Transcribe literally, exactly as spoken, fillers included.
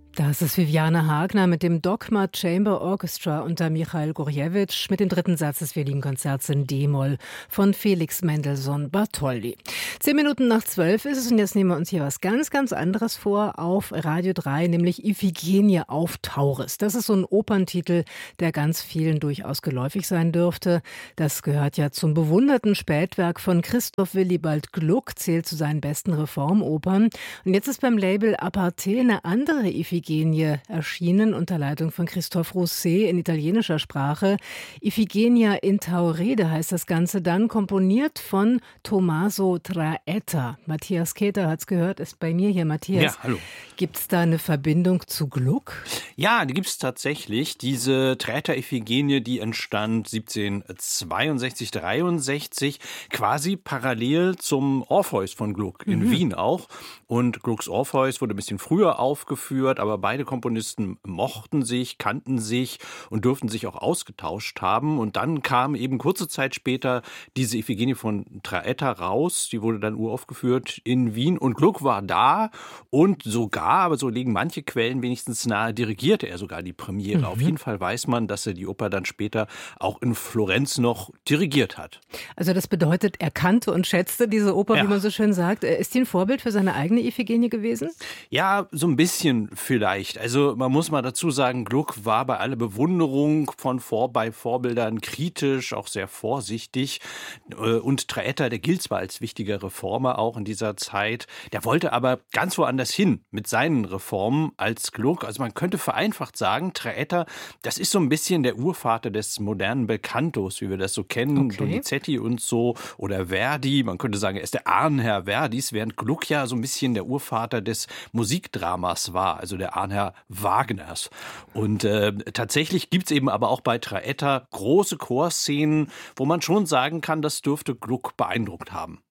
Das ist Viviane Hagner mit dem Dogma Chamber Orchestra unter Michail Gurjewitsch mit dem dritten Satz des Violinkonzerts in D-Moll von Felix Mendelssohn Bartholdy. Zehn Minuten nach zwölf ist es und jetzt nehmen wir uns hier was ganz, ganz anderes vor auf Radio drei, nämlich Iphigenie auf Tauris. Das ist so ein Operntitel, der ganz vielen durchaus geläufig sein dürfte. Das gehört ja zum bewunderten Spätwerk von Christoph Willibald Gluck, zählt zu seinen besten Reformopern. Und jetzt ist beim Label Aparté eine andere Iphigenie erschienen, unter Leitung von Christophe Rousset in italienischer Sprache. Iphigenia in Tauride heißt das Ganze dann, komponiert von Tommaso Traetta. Matthias Keter hat's gehört, ist bei mir hier. Matthias, ja, hallo. Gibt's da eine Verbindung zu Gluck? Ja, die gibt's tatsächlich. Diese Traetta-Iphigenie, die entstand siebzehnhundertzweiundsechzig, dreiundsechzig, quasi parallel zum Orpheus von Gluck, in mhm. Wien auch. Und Glucks Orpheus wurde ein bisschen früher aufgeführt, aber beide Komponisten mochten sich, kannten sich und durften sich auch ausgetauscht haben. Und dann kam eben kurze Zeit später diese Iphigenie von Traetta raus. Die wurde dann uraufgeführt in Wien und Gluck war da und sogar, aber so legen manche Quellen wenigstens nahe, dirigierte er sogar die Premiere. Mhm. Auf jeden Fall weiß man, dass er die Oper dann später auch in Florenz noch dirigiert hat. Also das bedeutet, er kannte und schätzte diese Oper, ja. wie man so schön sagt. Ist die ein Vorbild für seine eigene Iphigenie gewesen? Ja, so ein bisschen vielleicht. Also man muss mal dazu sagen, Gluck war bei aller Bewunderung von Vor bei Vorbildern kritisch, auch sehr vorsichtig. Und Traetta, der gilt zwar als wichtiger Reformer auch in dieser Zeit, der wollte aber ganz woanders hin mit seinen Reformen als Gluck. Also man könnte vereinfacht sagen, Traetta, das ist so ein bisschen der Urvater des modernen Belcantos, wie wir das so kennen, okay. Donizetti und so, oder Verdi. Man könnte sagen, er ist der Ahnherr Verdis, während Gluck ja so ein bisschen der Urvater des Musikdramas war, also der Ahnherr Wagners. Und äh, tatsächlich gibt's eben aber auch bei Traetta große Chorszenen, wo man schon sagen kann, das dürfte Gluck beeindruckt haben.